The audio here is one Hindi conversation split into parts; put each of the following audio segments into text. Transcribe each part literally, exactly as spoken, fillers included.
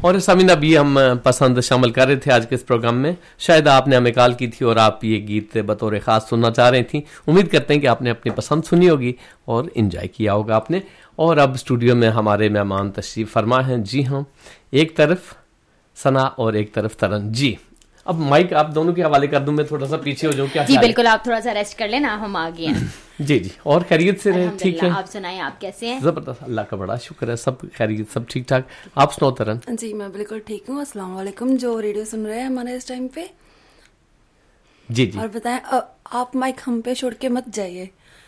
और सामीन अभी हम पसंद शामिल कर रहे थे आज के इस प्रोग्राम में, शायद आपने हमें कॉल की थी और आप ये गीत बतौर खास सुनना चाह रही थी। उम्मीद करते हैं कि आपने अपनी पसंद सुनी होगी और एंजॉय किया होगा आपने। और अब स्टूडियो में हमारे मेहमान तशरीफ फरमा हैं। जी हाँ, एक तरफ सना और एक तरफ तरन जी। अब माइक आप दोनों के हवाले कर दूं, मैं थोड़ा सा पीछे हो जाऊं क्या? जी बिल्कुल, आप थोड़ा सा रेस्ट कर लेना, हम आ गए हैं। जी जी, और खैरियत से रहे? ठीक है, आप सुनाएं, आप कैसे हैं? जबरदस्त, अल्लाह का बड़ा शुक्र है, सब खैरियत, सब ठीक ठाक। आप सुनाओ तरन? जी मैं बिल्कुल ठीक हूँ। अस्सलाम वालेकुम जो रेडियो सुन रहे हैं हमारे इस टाइम पे। जी जी, और बताएं, आप माइक हम पे छोड़ के मत जाइए,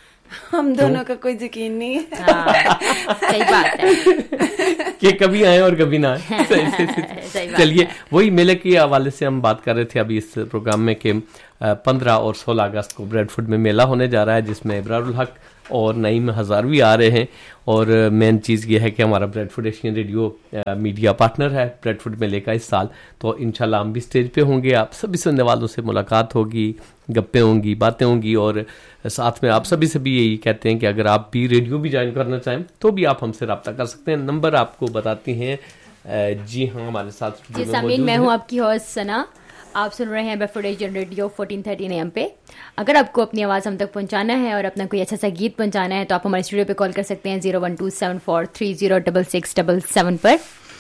हम दोनों का कोई यकीन नहीं है। हाँ, सही बात है कि कभी आए और कभी ना आए। चलिए, वही मेले के हवाले से हम बात कर रहे थे अभी इस प्रोग्राम में कि पंद्रह और सोलह अगस्त को ब्रेडफुड में मेला होने जा रहा है, जिसमें इब्रारुल हक और नईम हजारवी आ रहे हैं। और मेन चीज़ ये है कि हमारा ब्रेडफुड एशियन रेडियो मीडिया पार्टनर है ब्रेडफुड मेले का इस साल, तो इंशाल्लाह हम भी स्टेज पे होंगे, आप सभी सुनने वालों से मुलाकात होगी, गप्पें होंगी, बातें होंगी। और साथ में आप सभी से भी यही कहते हैं कि अगर आप भी रेडियो भी ज्वाइन करना चाहें तो भी आप हमसे रब्ता कर सकते हैं। नंबर आपको बताती हैं। जी हाँ, हमारे साथ जी सामीन, मैं हूँ आपकी होस्ट सना। आप सुन रहे हैं ब्रेडफुड Asian radio fourteen thirteen M पे। अगर आपको अपनी आवाज़ हम तक पहुंचाना है और अपना कोई अच्छा सा गीत पहुंचाना है तो आप हमारे स्टूडियो पे कॉल कर सकते हैं zero one two seven four three zero double six double seven पर।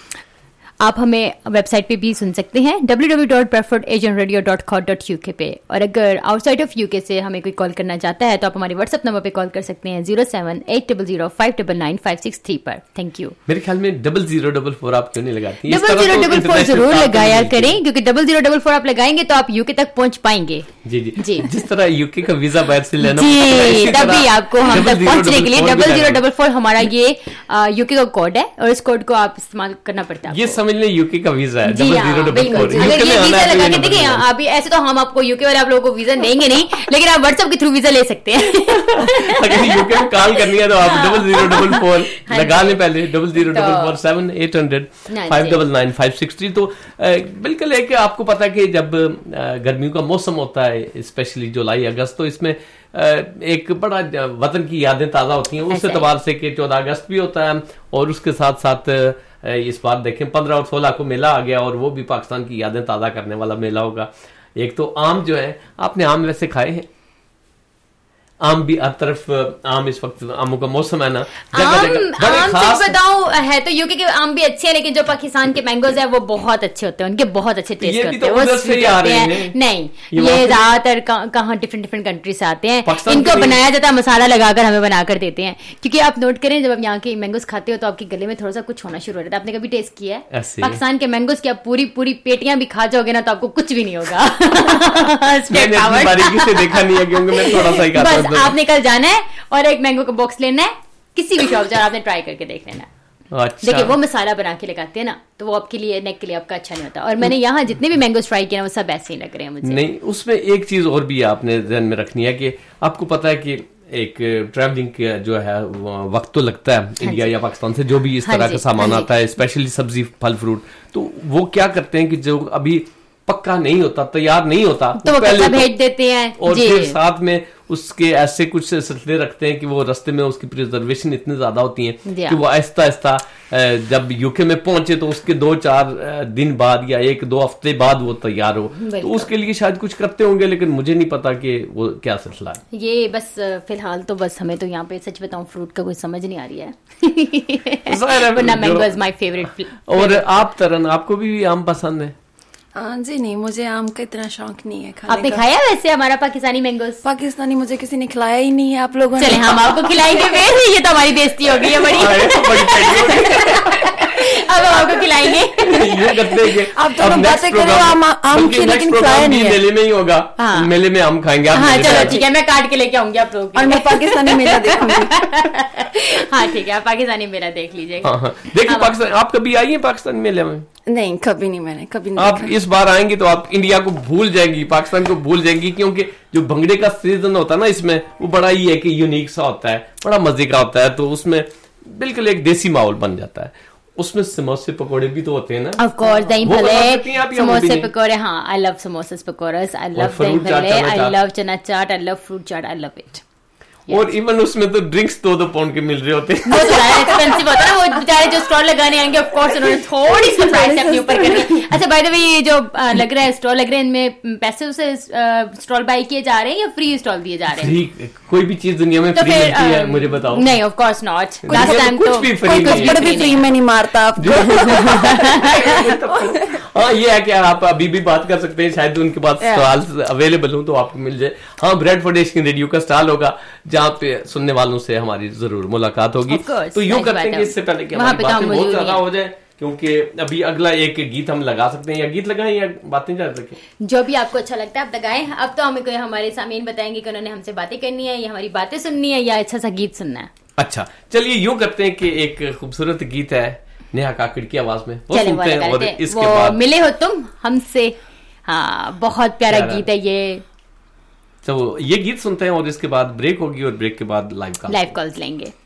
आप हमें वेबसाइट पे भी सुन सकते हैं W W W dot ब्रेडफुड Asian radio dot com dot U के पे। और अगर आउटसाइड ऑफ यूके से हमें कोई कॉल करना चाहता है तो आप हमारे व्हाट्सएप नंबर पे कॉल कर सकते हैं zero seven eight double zero five double nine five six three पर। Thank you. मेरे ख्याल में डबल जीरो डबल फोर आप क्यों नहीं लगाती? डबल जीरो डबल फोर जरूर लगाया करें, क्योंकि डबल जीरो डबल फोर आप लगाएंगे तो आप यूके तक पहुंच पाएंगे। जी जी जी, जिस तरह यूके का वीजा बाहर से लेना जी, तभी आपको हम तक पहुंचने के लिए डबल जीरो डबल फोर हमारा ये यूके का कोड है और इस कोड को आप इस्तेमाल करना पड़ता है। ये समझ लें यूके का वीजा है। जी हाँ, बिल्कुल। अगर ये वीजा लगा के देखिए, अभी ऐसे तो हम आपको यूके वाले आप लोगों को वीजा देंगे नहीं, लेकिन आप व्हाट्सएप के थ्रू वीजा ले सकते हैं। अगर यूके में कॉल करनी है तो आप डबल जीरो डबल फोर लगा लें पहले, double zero double four seven eight hundred five double nine five six three. तो बिल्कुल है कि आपको पता है कि जब गर्मियों का मौसम होता है, स्पेशली जुलाई अगस्त, तो इसमें एक बड़ा वतन की यादें ताज़ा होती हैं उस एतबार से कि चौदह अगस्त भी होता है और उसके साथ साथ इस बार देखें पंद्रह और सोलह को मेला आ गया और वो भी पाकिस्तान की यादें ताज़ा करने वाला मेला होगा। एक तो आम जो है, आपने आम वैसे खाए हैं? आम भी हर तरफ आम, इस वक्त आमों का मौसम है ना, जगह जगह आम खास बताऊं है तो यूके के आम भी अच्छे हैं, लेकिन जो पाकिस्तान के मैंगोज है वो बहुत अच्छे होते हैं, उनके बहुत अच्छे टेस्ट होते हैं। वो स्वीट होते हैं। नहीं, ये ज्यादातर कहाँ डिफरेंट डिफरेंट कंट्री से आते हैं, इनको बनाया जाता है मसाला लगाकर हमें बनाकर देते हैं। क्योंकि आप नोट करें, जब आप यहाँ के मैंगोज खाते हो तो आपके गले में थोड़ा सा कुछ होना शुरू हो जाता है। आपने कभी टेस्ट किया है पाकिस्तान के मैंगोज की? आप पूरी पूरी पेटियां भी खा जाओगे ना तो आपको कुछ भी नहीं होगा। देखा नहीं है क्योंकि मैं थोड़ा सा ही खाता हूं। आपने कल जाना है और एक मैंगो का बॉक्स लेना है किसी भी शॉप से, आपने ट्राई करके देख लेना है। अच्छा। देखिए वो मसाला बना के लगाते हैं ना, तो वो आपके लिए नेक के लिए आपका अच्छा नहीं होता। और मैंने यहाँ जितने भी मैंगोज ट्राई किए ना वो सब ऐसे ही लग रहे हैं मुझे। नहीं, उसमें एक चीज और भी आपने ध्यान में रखनी है कि आपको पता है कि एक ट्रैवलिंग का जो है वक्त तो लगता है इंडिया या पाकिस्तान से जो भी इस तरह का सामान आता है, स्पेशली सब्जी फल फ्रूट, तो वो क्या करते हैं कि जो अभी पक्का नहीं होता, तैयार नहीं होता, तो वो पहले भेज देते हैं और फिर साथ में उसके ऐसे कुछ सिलसिले रखते हैं कि वो रास्ते में उसकी प्रिजर्वेशन इतनी ज्यादा होती है कि वो आहिस्ता आहिस्ता जब यूके में पहुंचे तो उसके दो चार दिन बाद या एक दो हफ्ते बाद वो तैयार हो, तो उसके लिए शायद कुछ करते होंगे, लेकिन मुझे नहीं पता कि वो क्या सिलसिला है। ये बस फिलहाल तो बस हमें तो यहाँ पे सच बताऊं फ्रूट का कोई समझ नहीं आ रही है। वरना मैंगो इज माय फेवरेट। और आप तरन, आपको भी आम पसंद है? हाँ जी, नहीं मुझे आम का इतना शौक नहीं है खाने आपने का। खाया वैसे हमारा पाकिस्तानी मैंगोस? पाकिस्तानी मुझे किसी ने खिलाया ही नहीं है आप लोगों ने। चले हम आपको खिलाएंगे फिर, ये तो हमारी बेइज्जती हो गई है बड़ी। अब आपको खिलाएंगे। आप तो बातें करो आम आम की, लेकिन खिलाया नहीं है। मेले में ही होगा। हाँ। मेले में आम खाएंगे आप। हाँ चलो ठीक है, मैं काट के लेके आऊंगी आप लोग और मैं पाकिस्तानी मेला देखूंगी। हाँ ठीक है, आप पाकिस्तानी मेला देख लीजिएगा। हाँ, हाँ। देखिए पाकिस्तान, आप कभी आई है पाकिस्तान मेले में? नहीं, कभी नहीं, मैंने कभी नहीं। आप इस बार आएंगी तो आप इंडिया को भूल जाएंगी, पाकिस्तान को भूल जाएंगी, क्योंकि जो भंगड़े का सीजन होता है ना इसमें, वो बड़ा ही है कि यूनिक सा होता है, बड़ा मजे का होता है, तो उसमें बिल्कुल एक देसी माहौल बन जाता है। उसमें समोसे पकोड़े भी तो होते हैं ना? ऑफ कोर्स, दही भल्ले, समोसे पकोड़े। हाँ, आई लव समोसेस पकोड़े, आई लव दही भल्ले, आई लव चना चाट, I love fruit chaat, I love it. और इवन उसमें तो ड्रिंक्स दो दो पाउंड के मिल रहे होते हैं। वो तो एक्सपेंसिव होता है ना, वो बेचारे जो स्टॉल लगाने आएंगे ऑफ कोर्स उन्होंने थोड़ी सी प्राइस अपने ऊपर करनी। अच्छा बाय द वे, ये जो लग रहा है स्टॉल लग रहे हैं, इनमें पैसे से स्टॉल बाय किए जा रहे हैं या फ्री स्टॉल दिए जा रहे हैं? फ्री, कोई भी चीज दुनिया में फ्री मिलती है मुझे बताओ? नहीं of course not, last time कुछ भी फ्री में नहीं मारता आपको। हाँ ये है कि आप अभी भी बात कर सकते हैं, शायद उनके पास स्टॉल अवेलेबल हो तो आपको मिल जाए। हाँ ब्रेडफोर्ड एशियन रेडियो का स्टॉल होगा जहाँ पे सुनने वालों से हमारी जरूर मुलाकात होगी। तो यूं करते हैं इससे पहले कि हमारी बातें बहुत ज्यादा हो जाए, क्योंकि अभी अगला एक गीत हम लगा सकते हैं, या गीत लगाएं या बातें जारी रखें, जो भी आपको अच्छा लगता है आप लगाएं। अब तो हमें कोई हमारे सामीन बताएंगे कि उन्होंने हमसे बातें करनी है या हमारी बातें सुननी है या अच्छा सा गीत सुनना है। अच्छा चलिए यूं करते हैं कि एक खूबसूरत गीत है नेहा काकड़ की आवाज में, वो सुनते हैं और इसके बाद मिले हो तुम हमसे। हाँ बहुत प्यारा गीत है ये। तो ये गीत सुनते हैं और इसके बाद ब्रेक होगी और ब्रेक के बाद लाइव कॉल लाइव कॉल्स लेंगे।